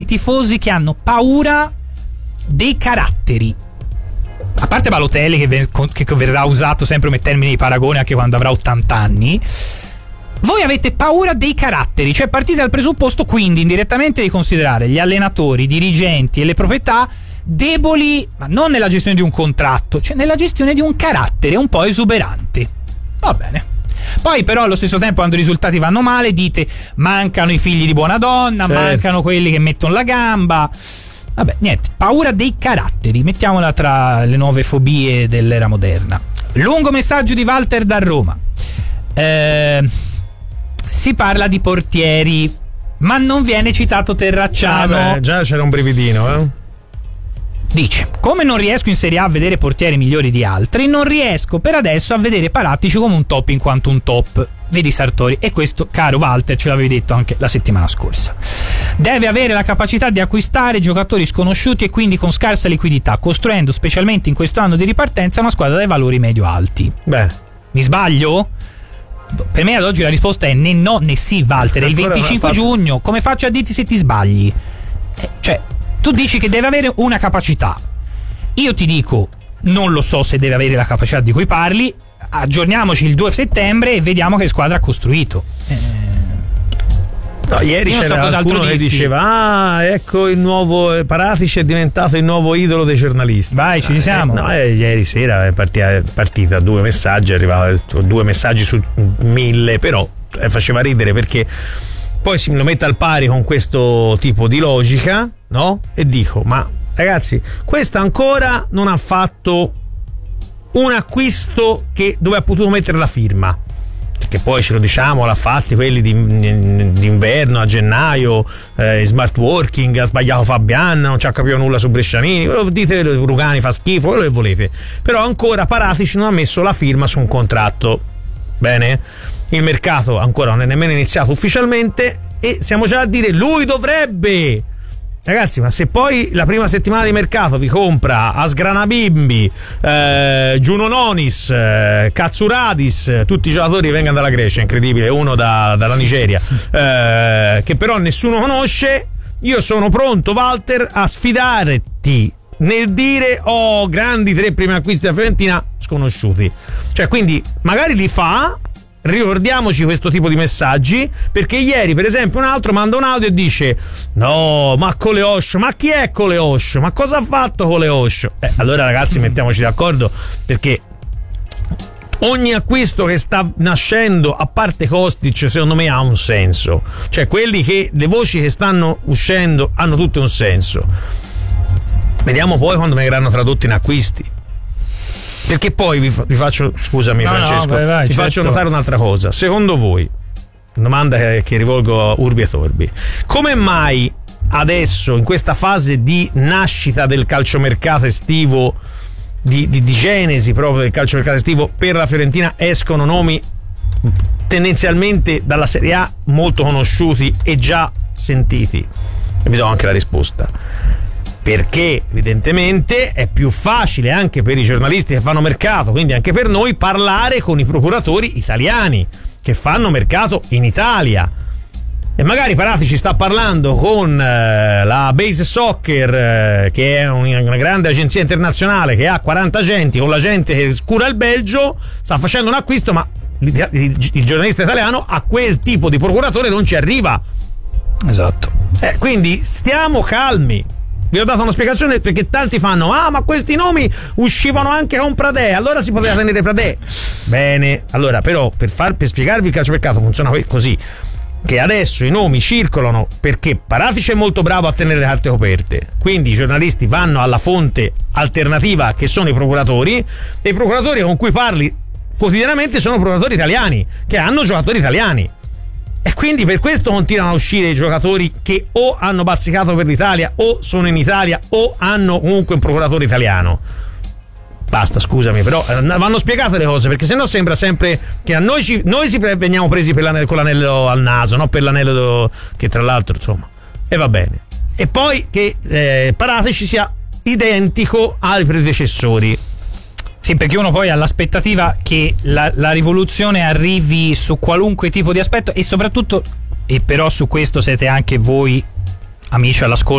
tifosi che hanno paura dei caratteri. A parte Balotelli che verrà usato sempre come termine di paragone anche quando avrà 80 anni, voi avete paura dei caratteri, cioè partite dal presupposto quindi indirettamente di considerare gli allenatori, i dirigenti e le proprietà deboli, ma non nella gestione di un contratto, cioè nella gestione di un carattere un po' esuberante. Va bene. Poi però allo stesso tempo, quando i risultati vanno male, dite mancano i figli di buona donna, certo, mancano quelli che mettono la gamba. Vabbè, niente, paura dei caratteri, mettiamola tra le nuove fobie dell'era moderna. Lungo messaggio di Walter da Roma. Si parla di portieri, ma non viene citato Terracciano. Già c'era un brividino, Dice: come non riesco in Serie A a vedere portieri migliori di altri, non riesco per adesso a vedere Paratici come un top in quanto un top. Vedi Sartori. E questo, caro Walter, ce l'avevi detto anche la settimana scorsa. Deve avere la capacità di acquistare giocatori sconosciuti e quindi con scarsa liquidità, costruendo specialmente in questo anno di ripartenza una squadra dai valori medio-alti. Beh, mi sbaglio? Per me ad oggi la risposta è né no né sì, Walter. È il 25 giugno. Come faccio a dirti se ti sbagli? Cioè, tu dici che deve avere una capacità. Io ti dico, non lo so se deve avere la capacità di cui parli. Aggiorniamoci il 2 settembre e vediamo che squadra ha costruito. No, ieri c'era qualcuno che diceva: ecco il nuovo Paratici è diventato il nuovo idolo dei giornalisti. Vai, ci siamo. Ieri sera è partita 2 messaggi, arrivava 2 messaggi su 1000, però faceva ridere perché poi si lo mette al pari con questo tipo di logica, no? E dico: ma ragazzi, questo ancora non ha fatto un acquisto dove ha potuto mettere la firma, perché poi ce lo diciamo, l'ha fatti quelli d'inverno a gennaio, smart working, ha sbagliato Fabian, non ci ha capito nulla su Brescianini, dite Rugani fa schifo, quello che volete, però ancora Paratici non ha messo la firma su un contratto. Bene, il mercato ancora non è nemmeno iniziato ufficialmente e siamo già a dire lui dovrebbe. Ragazzi, ma se poi la prima settimana di mercato vi compra Asgranabimbi, Giuno Nonis, Katsuradis, tutti i giocatori che vengono dalla Grecia, incredibile, uno dalla Nigeria, che però nessuno conosce, io sono pronto, Walter, a sfidarti nel dire grandi 3 primi acquisti da Fiorentina sconosciuti. Cioè, quindi magari li fa. Ricordiamoci questo tipo di messaggi, perché ieri per esempio un altro manda un audio e dice: no, ma Coleoscio, ma chi è Coleoscio? Ma cosa ha fatto Coleoscio? Allora ragazzi, mettiamoci d'accordo, perché ogni acquisto che sta nascendo, a parte Kostic, secondo me ha un senso. Cioè le voci che stanno uscendo hanno tutte un senso. Vediamo poi quando vengeranno tradotti in acquisti. Perché poi vi faccio, scusami Francesco, vi faccio notare un'altra cosa. Secondo voi, domanda che rivolgo a Urbi e Torbi, come mai adesso in questa fase di nascita del calciomercato estivo, di genesi proprio del calciomercato estivo per la Fiorentina, escono nomi tendenzialmente dalla Serie A molto conosciuti e già sentiti? E vi do anche la risposta. Perché evidentemente è più facile anche per i giornalisti che fanno mercato, quindi anche per noi, parlare con i procuratori italiani che fanno mercato in Italia. E magari Paratici sta parlando con la Base Soccer, che è una grande agenzia internazionale che ha 40 agenti, con la gente che cura il Belgio, sta facendo un acquisto, ma il giornalista italiano a quel tipo di procuratore non ci arriva. Esatto. Quindi stiamo calmi. Vi ho dato una spiegazione, perché tanti fanno: ma questi nomi uscivano anche con Pradè, allora si poteva tenere Pradè. Bene, allora però per spiegarvi il calciomercato funziona così, che adesso i nomi circolano perché Paratici è molto bravo a tenere le carte coperte, quindi i giornalisti vanno alla fonte alternativa che sono i procuratori, e i procuratori con cui parli quotidianamente sono procuratori italiani che hanno giocatori italiani. E quindi per questo continuano a uscire i giocatori che o hanno bazzicato per l'Italia o sono in Italia o hanno comunque un procuratore italiano. Basta, scusami, però vanno spiegate le cose, perché sennò sembra sempre che a noi veniamo presi con l'anello al naso, no? Per l'anello che tra l'altro, insomma, e va bene. E poi che Paratici sia identico ai predecessori. Sì, perché uno poi ha l'aspettativa che la rivoluzione arrivi su qualunque tipo di aspetto, e soprattutto, e però su questo siete anche voi amici all'ascolto